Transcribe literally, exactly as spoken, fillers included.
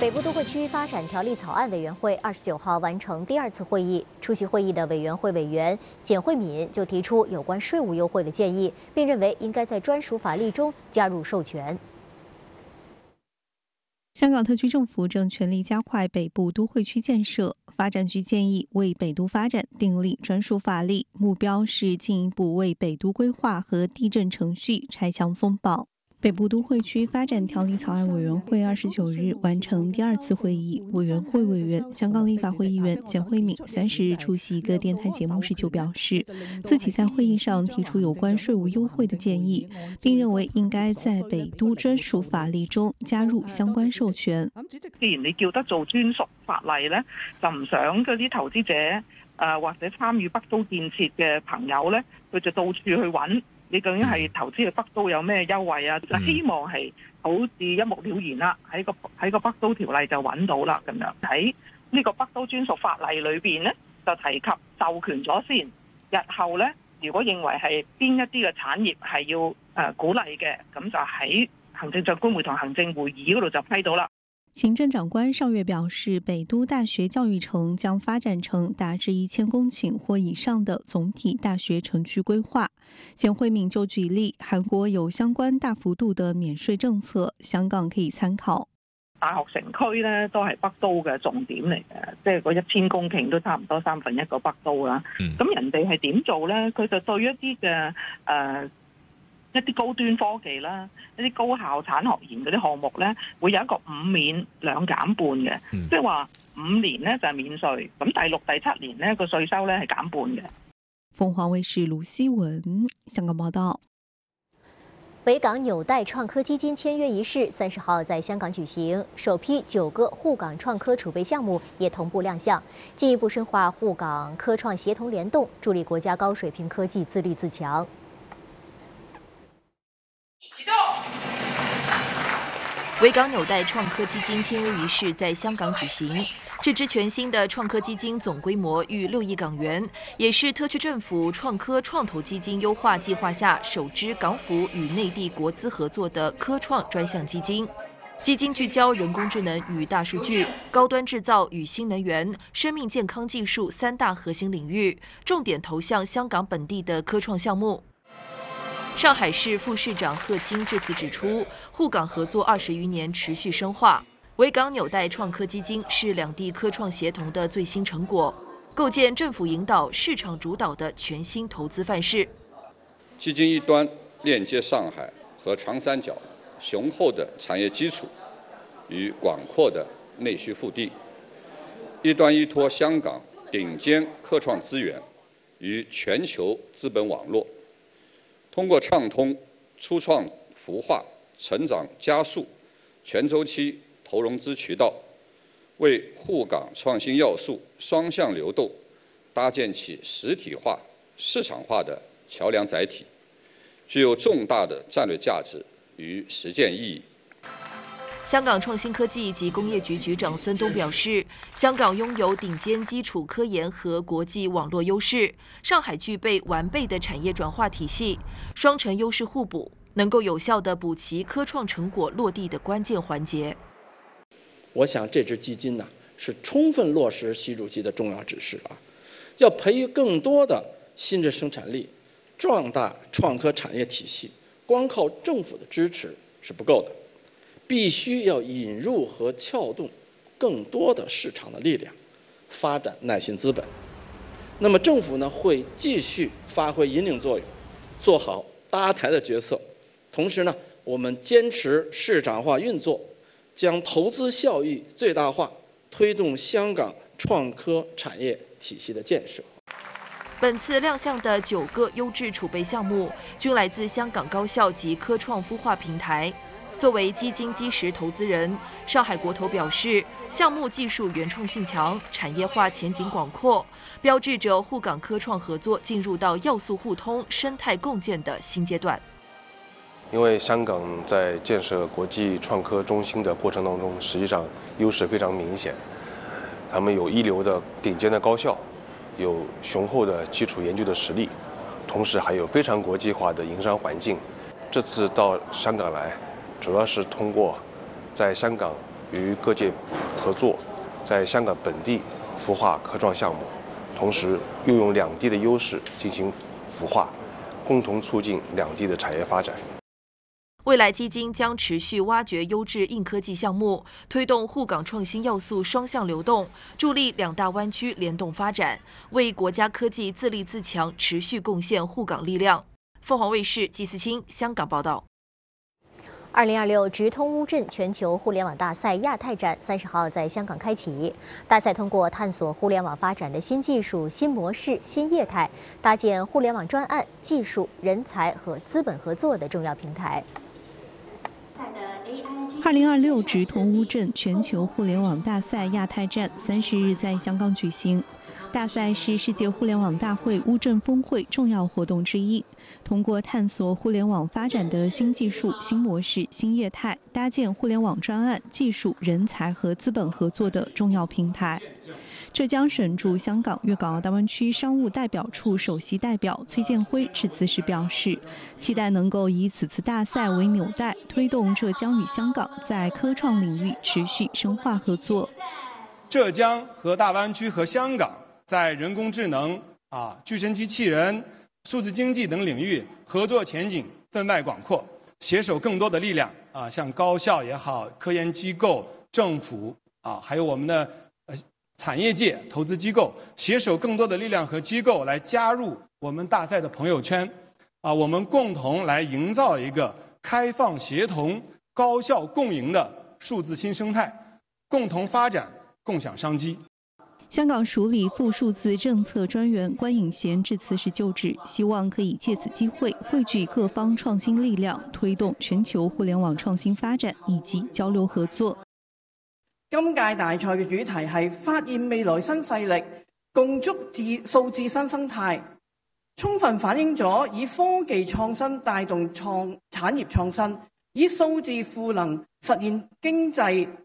北部都会区发展条例草案委员会二十九号完成第二次会议，出席会议的委员会委员简慧敏就提出有关税务优惠的建议，并认为应该在专属法律中加入授权。 香港特区政府正全力加快北部都会区建设，发展局建议为北都发展订立专属法律，目标是进一步为北都规划和地震程序拆墙松绑。北部都会区发展条例草案委员会二十九日完成第二次会议，委员会委员、香港立法会议员简慧敏三十日出席一个电台节目时就表示，自己在会议上提出有关税务优惠的建议，并认为应該在北都專屬法例中加入相關授權。 既然你叫得做專屬法例呢，就唔想嗰啲投資者誒、呃、或者參與北都建設嘅朋友呢，佢就到處去揾。你究竟係投資去北都有咩優惠啊？就希望係好似一目了然啦，喺個喺個北都條例就揾到啦咁樣。喺呢個北都專屬法例裏邊咧，就提及授權咗先。日後咧，如果認為係邊一啲嘅產業係要誒、呃、鼓勵嘅，咁就喺行政長官會同行政會議嗰度就批到啦。 行政長官上月表示，北都大學教育城將發展成達至一千公頃或以上的總體大學城區規劃。簡慧敏就舉例，韓國有相關大幅度的免稅政策，香港可以參考。 大學城區咧都係北都嘅重點嚟嘅，即係嗰一千公頃都差唔多三分一個北都啦。咁、嗯、人哋係點做咧？佢就對一啲嘅誒。一啲高端科技啦，一啲高校產學研嗰啲項目咧，會有一個五免兩減半嘅，即係話五年咧就係免稅，咁第六、第七年咧個稅收咧係減半嘅。 鳳凰衛視盧希文香港報道。 維港紐帶創科基金簽約儀式三十號在香港舉行，首批九個滬港創科儲備項目也同步亮相，進一步深化滬港科創協同聯動，助力國家高水平科技自立自強。 啟動！維港紐帶創科基金簽約儀式在香港舉行。這支全新的創科基金總規模逾六億港元，也是特區政府創科創投基金優化計劃下首支港府與內地國資合作的科創專項基金。基金聚焦人工智能與大數據、高端製造與新能源、生命健康技術三大核心領域，重點投向香港本地的科創項目。上海市副市長賀青致辭指出，滬港合作二十餘年持續深化，維港紐帶創科基金是兩地科創協同的最新成果，構建政府引導、市場主導的全新投資範式。 基金一端鏈接上海和長三角雄厚的產業基礎與廣闊的內需腹地，一端依託香港頂尖科創資源與全球資本網絡。通過暢通初創孵化、成長加速、全周期投融資渠道，為滬港創新要素雙向流動搭建起實體化、市場化的橋樑載體，具有重大的戰略價值與實踐意義。 香港創新科技及工業局局長孫東表示，香港擁有頂尖基礎科研和國際網絡優勢，上海具備完備的產業轉化體系，雙城優勢互補，能夠有效地補齊科創成果落地的關鍵環節。 我想這支基金呢，是充分落實習主席的重要指示啊，要培育更多的新質生產力，壯大創科產業體系，光靠政府的支持是不夠的。必須要引入和撬動更多的市場的力量，發展耐心資本。那麼政府呢，會繼續發揮引領作用，做好搭台的角色。同時呢，我們堅持市場化運作，將投資效益最大化，推動香港創科產業體系的建設。 本次亮相的九個優質儲備項目，均來自香港高校及科創孵化平台。作為基金基石投資人，上海國投表示，項目技術原創性強，產業化前景廣闊，標誌着滬港科創合作進入到要素互通、生態共建的新階段。 因為香港在建設國際創科中心的過程當中，實際上優勢非常明顯，他們有一流的頂尖的高校，有雄厚的基礎研究的實力，同時還有非常國際化的營商環境。這次到香港來，主要是通過在香港与各界合作，在香港本地孵化科创项目，同时又用两地的优势进行孵化，共同促进两地的产业发展。 未来基金将持续挖掘优质硬科技项目，推动沪港创新要素双向流动，助力两大湾区联动发展，为国家科技自立自强持续贡献沪港力量。凤凰卫视季思清香港报道。 二零二六直通乌镇全球互联网大赛亚太站三十号在香港开启。大赛通过探索互联网发展的新技术、新模式、新业态，搭建互联网专案、技术、人才和资本合作的重要平台。 二零二六直通乌镇全球互联网大赛亚太站三十日在香港举行。大赛是世界互联网大会乌镇峰会重要活动之一，通过探索互联网发展的新技术、新模式、新业态，搭建互联网专案、技术、人才和资本合作的重要平台。浙江省驻香港粤港澳大湾区商务代表处首席代表崔建辉致辞时表示，期待能够以此次大赛为纽带，推动浙江与香港在科创领域持续深化合作。 浙江和大湾区和香港在人工智能、啊具身机器人、数字经济等领域合作前景分外广阔，携手更多的力量啊，像高校也好、科研机构、政府啊，还有我们的呃产业界、投资机构，携手更多的力量和机构来加入我们大赛的朋友圈啊，我们共同来营造一个开放、协同、高效共赢的数字新生态，共同发展、共享商机。 香港署理副数字政策专员关颖贤致辞时就指，希望可以借此機會匯聚各方創新力量，推動全球互聯網創新發展以及交流合作。 今屆大賽嘅主題係發現未來新勢力，共築智數字新生態，充分反映咗以科技創新帶動創產業創新，以數字賦能實現經濟